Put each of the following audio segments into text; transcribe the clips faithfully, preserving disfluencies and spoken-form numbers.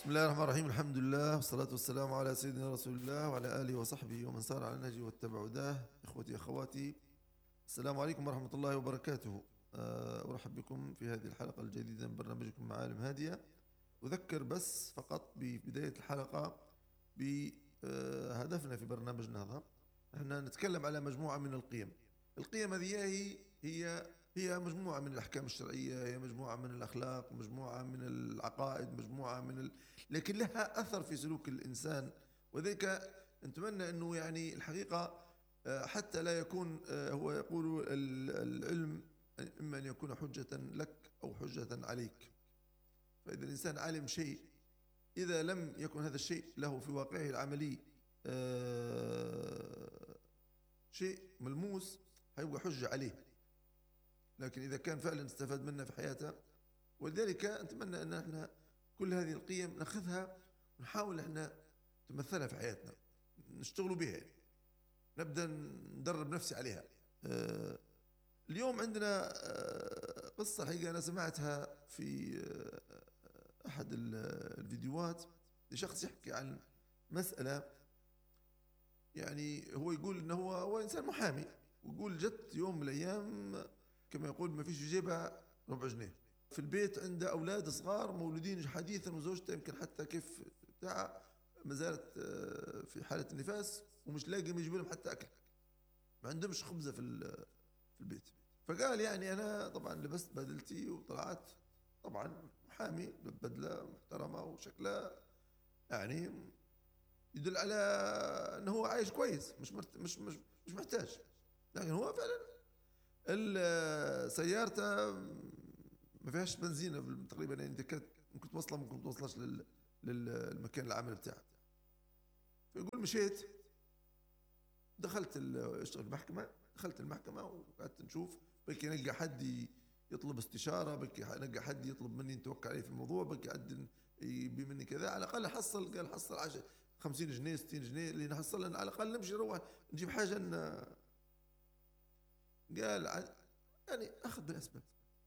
بسم الله الرحمن الرحيم. الحمد لله والصلاة والسلام على سيدنا رسول الله وعلى آله وصحبه ومن سار على نهجه واتبع هداه. إخوتي أخواتي، السلام عليكم ورحمة الله وبركاته. آه، أرحب بكم في هذه الحلقة الجديدة من برنامجكم معالم هادية. أذكر بس فقط ببداية الحلقة بهدفنا في برنامجنا هذا. احنا نتكلم على مجموعة من القيم. القيم هذه هي هي هي مجموعة من الأحكام الشرعية، هي مجموعة من الأخلاق، مجموعة من العقائد، مجموعة من ال... لكن لها أثر في سلوك الإنسان. وذلك نتمنى أنه يعني الحقيقة آه، حتى لا يكون آه، هو يقول العلم إما أن يكون حجة لك أو حجة عليك. فإذا الإنسان علم شيء، إذا لم يكن هذا الشيء له في واقعه العملي آه، شيء ملموس، هيبقى حجة عليه. لكن إذا كان فعلا استفاد منها في حياته، ولذلك نتمنى أن احنا كل هذه القيم ناخذها ونحاول احنا نتمثلها في حياتنا، نشتغلوا بها، نبدأ ندرب نفسي عليها. آه، اليوم عندنا آه، قصة حقيقة أنا سمعتها في آه، أحد الفيديوهات لشخص يحكي عن مسألة. يعني هو يقول أنه هو, هو إنسان محامي، ويقول جت يوم من الأيام كما يقول ما فيش جيبها ربع جنيه في البيت، عنده أولاد صغار مولودين حديثا، وزوجته يمكن حتى كيف بتاع ما زالت في حالة النفاس، ومش لاقي ما يجيب لهم حتى أكل، ما عندهمش خبزة في في البيت. فقال يعني أنا طبعا لبست بدلتي وطلعت، طبعا محامي بدلة محترمة وشكلها يعني يدل على أنه هو عايش كويس، مش مرت... مش مش مش محتاج. لكن هو فعلا سيارته ما فيهاش بنزينة تقريبا، يعني إذا كانت ممكن توصلها ممكن توصلش لل... للمكان العمل بتاعه. فيقول مشيت دخلت اشتغل المحكمة، دخلت المحكمة وقعدت نشوف بلكي نلقى حد يطلب استشارة، بلكي نلقى حد يطلب مني نتوكل عليه في الموضوع، بلكي حد يبي مني كذا. على الأقل حصل، قال حصل عشرة خمسين جنيه ستين جنيه اللي نحصل لنا، على الأقل نمشي نروح نجيب حاجة ن... قال يعني أخذ بالأسباب.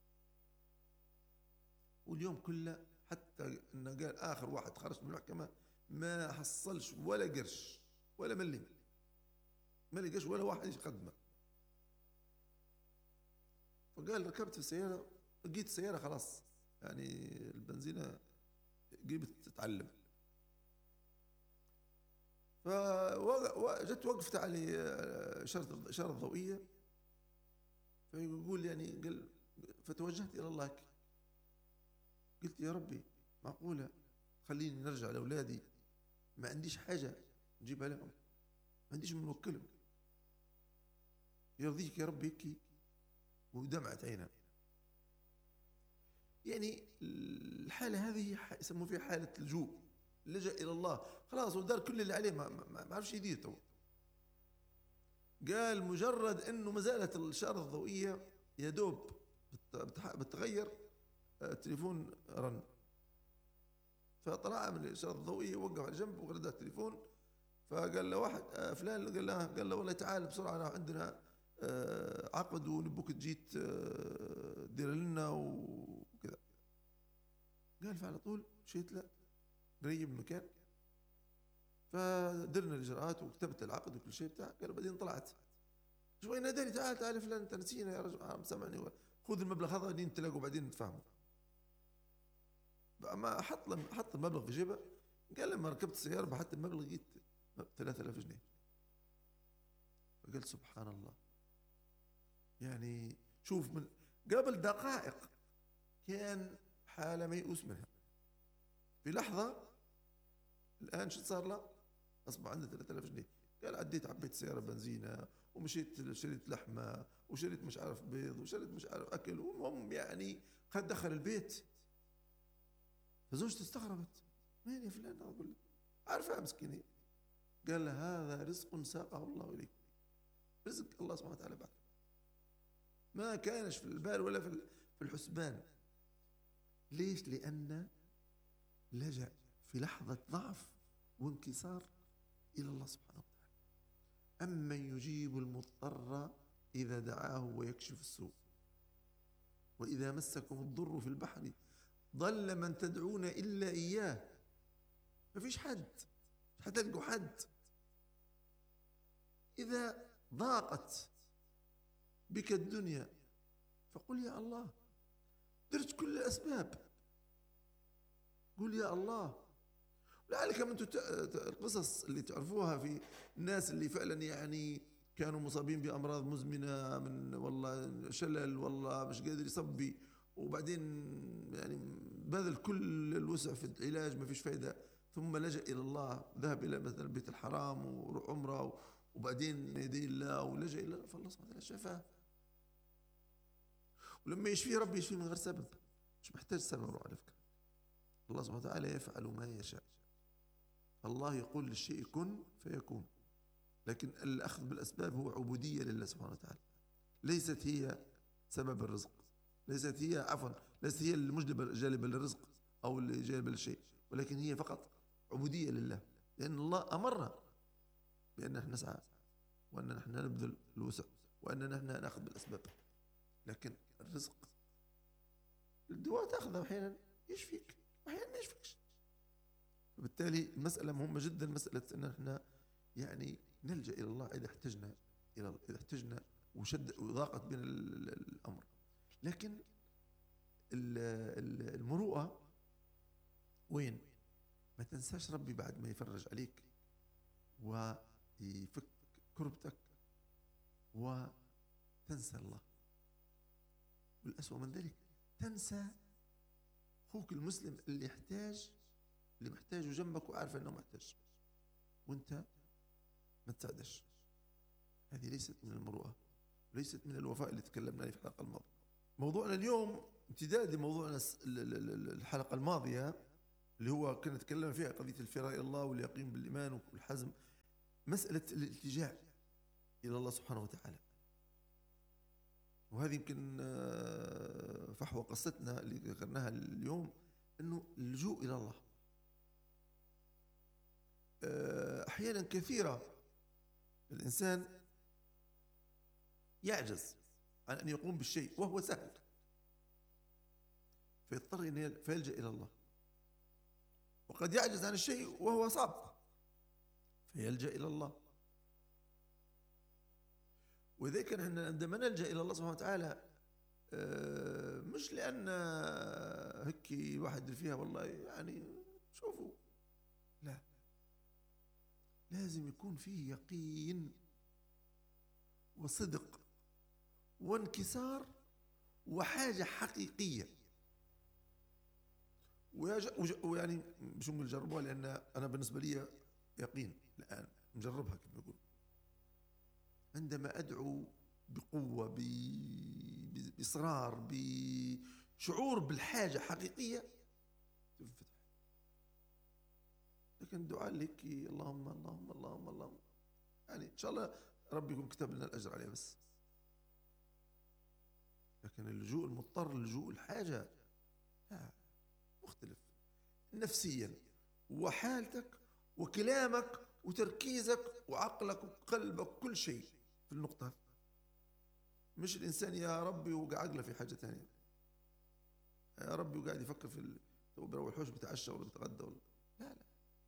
واليوم كله حتى انه قال اخر واحد خرج من المحكمه ما حصلش ولا قرش ولا مليم، ما لقاش ولا واحد يخدمه. فقال ركبت في السياره، لقيت السياره خلاص يعني البنزينه قربت تتعلم. فجت وقفت على اشاره اشاره ضوئيه، فيقول يعني قال فتوجهت الى الله، قلت يا ربي معقولة خليني نرجع لأولادي ما عنديش حاجة نجيبها لهم، ما عنديش من نوكلهم، يرضيك يا ربي يبكي ودمعت عينه. يعني الحالة هذه يسموا فيها حالة اللجوء، لجأ إلى الله، خلاص ودار كل اللي عليه، ما, ما, ما عرفش يدير تو. قال مجرد أنه ما زالت الإشارة الضوئية يا دوب بتغير التليفون رن، فطلع من الإشارة الضوئية وقف على جنب وغرد التليفون. فقال له واحد آه فلان، قال له قال له والله تعال بسرعة عندنا آه عقد ونبوك تجيت آه دير لنا وكذا. قال فعلى طول مشيت له قريب المكان، فدرنا الإجراءات وكتبت العقد وكل شيء بتاع. قال بعدين طلعت شوي ناداني تعال تعال فلان انت نسينا يا رجل، سامعني خذ المبلغ هذا دين تلاقوا بعدين نتفاهموا. ما حط حط المبلغ في جيبه. قال لما ركبت السيارة بحط المبلغ لقيت ثلاثة آلاف جنيه. فقلت سبحان الله، يعني شوف من قبل دقائق كان حالة ميؤوس منها، في لحظة الآن شو صار له؟ أصبح عنده ثلاثة آلاف جنيه. قال عديت عبيت سيارة بنزينة ومشيت شريت لحمة وشريت مش عارف بيض وشريت مش عارف أكل، وهم يعني قد دخل البيت. فزوجته استغربت، مين يا فلان؟ أقول عارفها مسكينة. قال له هذا رزق ساقه الله إليك، رزق الله سبحانه وتعالى بعد، ما كانش في البال ولا في الحسبان. ليش؟ لأن لجأ في لحظة ضعف وانكسار إلى الله سبحانه وتعالى. أمن يجيب المضطر إذا دعاه ويكشف السوء وإذا مسكم الضر في البحر ضل من تدعون إلا إياه ما فيش حد، مش حتلقوا حد. إذا ضاقت بك الدنيا فقل يا الله، درت كل الأسباب، قل يا الله. لعلك من القصص اللي تعرفوها في الناس اللي فعلا يعني كانوا مصابين بأمراض مزمنة، من والله شلل، والله مش قادر يصبي، وبعدين يعني بذل كل الوسع في العلاج ما فيش فايدة، ثم لجأ إلى الله، ذهب إلى مثلا البيت الحرام وروح عمره، وبعدين يدي الله ولجأ إلى الله، فالله سبحانه وتعالى شفاه. ولما يشفيه ربي يشفيه من غير سبب، مش محتاج سبب على فكرة. الله سبحانه وتعالى يفعل ما يشاء. الله يقول للشيء كن فيكون، لكن الأخذ بالأسباب هو عبودية لله سبحانه وتعالى، ليست هي سبب الرزق، ليست هي عفوا ليست هي المجلبة الجالبة للرزق أو الجالبة للشيء، ولكن هي فقط عبودية لله، لأن الله أمرنا بأن نحن نسعى، وأن نحن نبذل الوسع، وأن نحن نأخذ بالأسباب. لكن الرزق الدواء تأخذه أحيانا يشفيك وأحيانا ما يشفيكش. فبالتالي المسألة مهمة جدا، مسألة أن احنا يعني نلجأ إلى الله إذا احتجنا إلى إذا احتجنا وشد وضاقت بنا الأمر. لكن المروءة وين؟ ما تنساش ربي بعد ما يفرج عليك ويفك كربتك وتنسى الله، والأسوأ من ذلك تنسى أخوك المسلم اللي يحتاج، اللي محتاجه جنبك وعارف أنه محتاج، وانت ما تساعدش. هذه ليست من المروءة، ليست من الوفاء اللي تكلمنا عليه في الحلقة الماضية. موضوعنا اليوم امتداد لموضوعنا الحلقة الماضية اللي هو كنا نتكلم فيها قضية الفراء إلى الله واليقين بالإيمان والحزم، مسألة الالتجاء إلى الله سبحانه وتعالى. وهذه يمكن فحوى قصتنا اللي ذكرناها اليوم، أنه اللجوء إلى الله أحيانا كثيرة الإنسان يعجز عن أن يقوم بالشيء وهو سهل، فيضطر أن فيلجأ إلى الله. وقد يعجز عن الشيء وهو صعب فيلجأ إلى الله. وذلك نحن عندما نلجأ إلى الله سبحانه وتعالى مش لأن هيك الواحد فيها والله يعني شوفوا، لا، لازم يكون فيه يقين وصدق وانكسار وحاجة حقيقية. ويعني مش نقول جربوها، لأن أنا بالنسبة لي يقين الآن نجربها كما يقول. عندما أدعو بقوة بإصرار بشعور بالحاجة حقيقية تنفتح. لكن الدعاء لك اللهم اللهم اللهم اللهم يعني إن شاء الله ربي يكون كتب لنا الأجر عليه، بس لكن اللجوء المضطر، اللجوء الحاجة، لا، مختلف نفسيا وحالتك وكلامك وتركيزك وعقلك وقلبك كل شيء في النقطة. مش الإنسان يا ربي وقع عقله في حاجة ثانية، يا ربي وقاعد يفكر في بروح الحوش بتعشى ولا بتغدى ولا لا لا.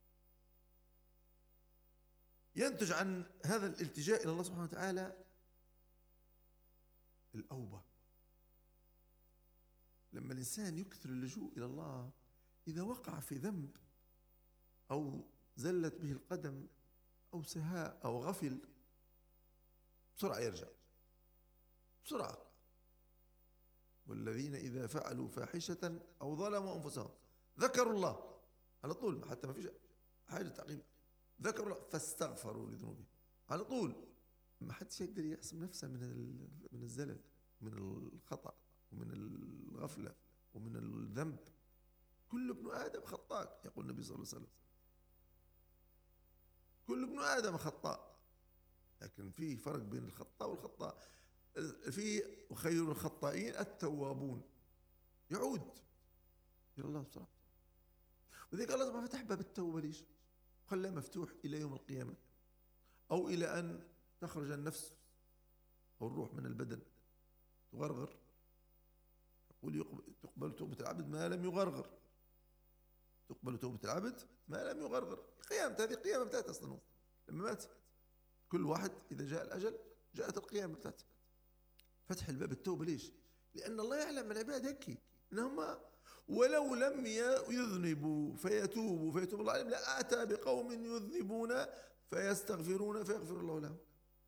ينتج عن هذا الالتجاء إلى الله سبحانه وتعالى الأوبة. لما الإنسان يكثر اللجوء إلى الله، إذا وقع في ذنب أو زلت به القدم أو سهاء أو غفل، بسرعة يرجع بسرعة. والذين إذا فعلوا فاحشة أو ظلموا أنفسهم ذكروا الله على طول، حتى ما فيش حاجة تعقيب، ذكروا الله فاستغفروا لذنوبهم على طول. ما حدش يقدر يحسم نفسه من من الزلل، من الخطأ ومن الغفلة ومن الذنب. كل ابن آدم خطاء، يقول النبي صلى الله عليه وسلم، كل ابن آدم خطاء، لكن في فرق بين الخطاء والخطاء. في خير الخطائين التوابون، يعود إلى الله بسرعة. وذلك الله سبحانه فتح باب التوبة ليش؟ خلاه مفتوح إلى يوم القيامة، أو إلى أن تخرج النفس أو الروح من البدن تغرغر. يقول تقبل توبة العبد ما لم يغرغر، تقبل توبة العبد ما لم يغرغر. قيامة، هذه قيامة بتاعت أصلا لما مات. كل واحد إذا جاء الأجل جاءت القيامة بتاعت فتح الباب التوبة. ليش؟ لأن الله يعلم العباد هيك إنهم ولو لم يذنبوا فيتوبوا فيتوب الله عليهم لأتى بقوم يذنبون فيستغفرون فيغفر الله لهم.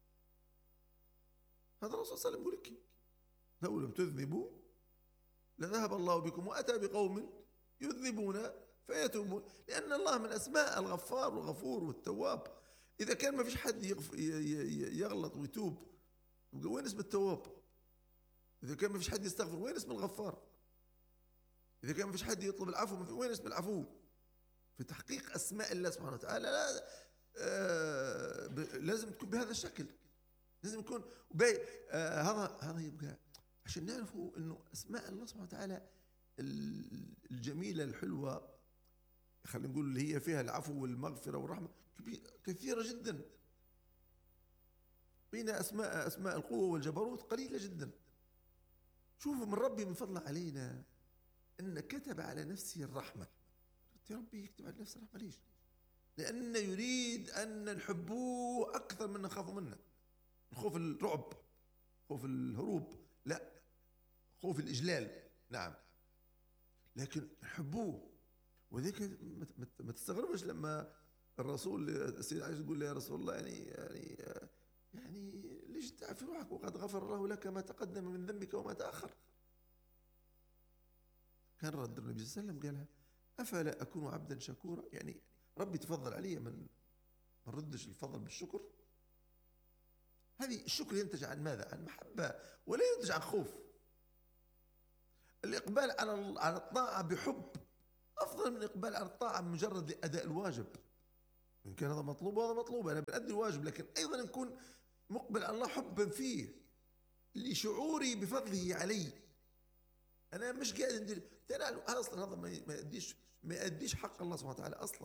هذا الرسول صلى الله عليه وسلم يقول لك لو لم تذنبوا لذهب الله بكم وأتى بقوم يذنبون فيتوبون. لأن الله من أسماء الغفار والغفور والتواب. إذا كان ما فيش حد يغلط ويتوب وين اسم التواب؟ إذا كان ما فيش حد يستغفر وين اسم الغفار؟ إذا كان ما فيش حد يطلب العفو وين اسم العفو؟ في تحقيق أسماء الله سبحانه وتعالى لا آه لازم تكون بهذا الشكل. لازم يكون آه هذا هذا يبقى عشان نعرفوا إنه أسماء الله سبحانه وتعالى الجميلة الحلوة، خلينا نقول اللي هي فيها العفو والمغفرة والرحمة كثيرة جدا. بين أسماء أسماء القوة والجبروت قليلة جدا. شوفوا من ربي من فضله علينا أن كتب على نفسه الرحمة. يا ربي يكتب على نفسه الرحمة ليش؟ لأنه يريد أن نحبوه أكثر من نخافوا منه. خوف الرعب، خوف الهروب لا، خوف الإجلال نعم، لكن نحبوه. وذلك ما تستغربش لما الرسول السيد عائشة تقول له يا رسول الله يعني يعني يعني ليش تعفي روحك وقد غفر الله لك ما تقدم من ذنبك وما تأخر. كان رد النبي صلى الله عليه وسلم قالها أفلا أكون عبدا شكورا؟ يعني ربي تفضل علي من ما ردش الفضل بالشكر. هذه الشكر ينتج عن ماذا؟ عن محبة ولا ينتج عن خوف. الإقبال على على الطاعة بحب أفضل من الإقبال على الطاعة بمجرد أداء الواجب. إن كان هذا مطلوب وهذا مطلوب أنا بأدي الواجب، لكن أيضا نكون مقبل على الله حبا فيه لشعوري بفضله علي. أنا مش قاعد ندير أنا أصلا هذا ما يأديش ما يأديش حق الله سبحانه وتعالى أصلا.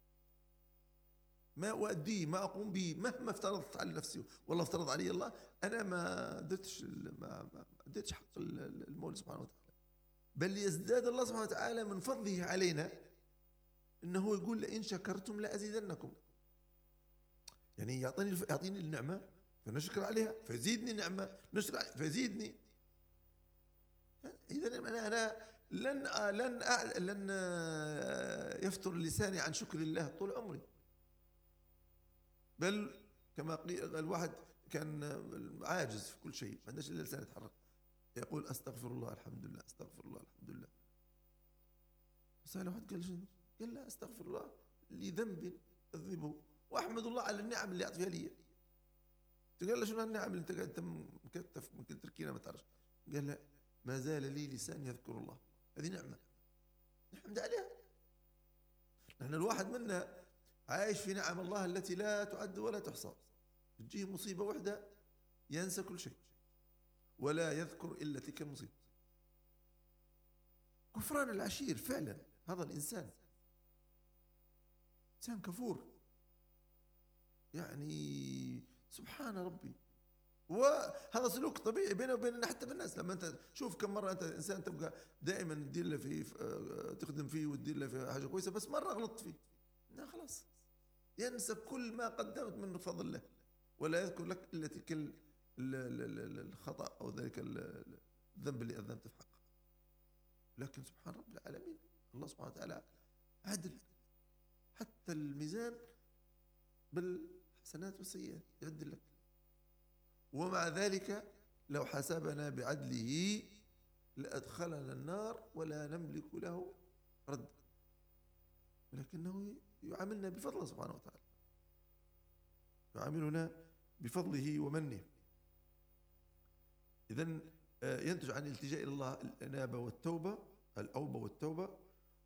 ما أؤديه ما أقوم به مهما افترضت على نفسي والله افترض علي الله أنا ما أديتش ما أديتش حق المولى سبحانه وتعالى. بل يزداد الله سبحانه وتعالى من فضله علينا إنه يقول لئن شكرتم لأزيدنكم. يعني يعطيني يعطيني النعمة فنشكر عليها فيزيدني نعمة نشكر عليها فيزيدني. إذا أنا أنا لن لن لن يفتر لساني عن شكر الله طول عمري. بل كما قيل الواحد كان عاجز في كل شيء ما عندش إلا لسان يتحرك يقول أستغفر الله الحمد لله أستغفر الله الحمد لله. سأل واحد قال شنو؟ قال لا أستغفر الله لذنب أذنبه وأحمد الله على النعم اللي أعطيها لي. قال له شنو النعم اللي أنت قاعد أنت مكتف ممكن تركينا ما تعرفش؟ قال لا ما زال لي لسان يذكر الله. هذه نعمة نحمد عليها. نحن الواحد منا عايش في نعم الله التي لا تعد ولا تحصى. تجيه مصيبة واحدة ينسى كل شيء ولا يذكر إلا تلك المصيبة. كفران العشير فعلا هذا الإنسان إنسان كفور يعني سبحان ربي. وهذا سلوك طبيعي بينه وبيننا حتى بالناس. لما أنت شوف كم مرة أنت إنسان تبقى دائما تدير له فيه تخدم فيه وتدير له في حاجة كويسة بس مرة غلطت فيه لا خلاص ينسى كل ما قدمت من فضل الله ولا يذكر لك إلا تلك الخطأ أو ذلك الذنب اللي أذنبت في حقه. لكن سبحان رب العالمين الله سبحانه وتعالى عدل حتى الميزان بالحسنات والسيئات يعدل لك. ومع ذلك لو حسبنا بعدله لأدخلنا النار ولا نملك له رد. ولكنه يعاملنا بفضله سبحانه وتعالى يعاملنا بفضله ومنه. إذن ينتج عن الالتجاء إلى الله الإنابة والتوبة الأوبة والتوبة.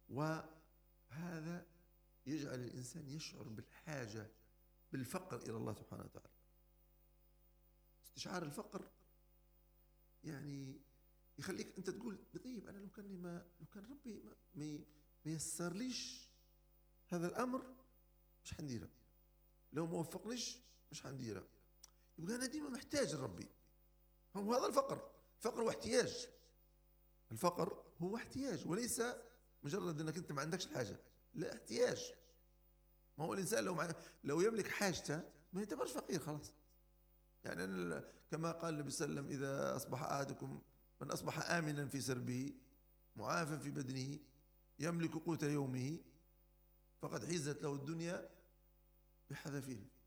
وهذا يجعل الإنسان يشعر بالحاجة بالفقر إلى الله سبحانه وتعالى. استشعار الفقر يعني يخليك أنت تقول طيب أنا لو كان ما لو كان ربي ما ما يسر ليش هذا الأمر مش حنديره، لو ما وفقنيش مش حنديره. يبقى أنا ديما محتاج لربي. هو هذا الفقر. فقر واحتياج. الفقر هو احتياج وليس مجرد أنك أنت ما عندكش الحاجة. لا احتياج. ما هو الإنسان لو مع... لو يملك حاجته ما يعتبرش فقير خلاص. يعني أنا كما قال النبي صلى الله عليه وسلم: إذا أصبح أحدكم من أصبح آمنا في سربه معافا في بدنه يملك قوت يومه فقد حيزت له الدنيا بحذافيره.